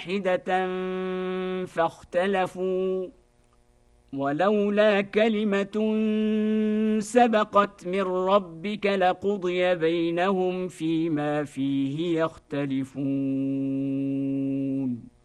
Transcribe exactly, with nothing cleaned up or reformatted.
واحدة فاختلفوا ولولا كلمة سبقت من ربك لقضي بينهم فيما فيه يختلفون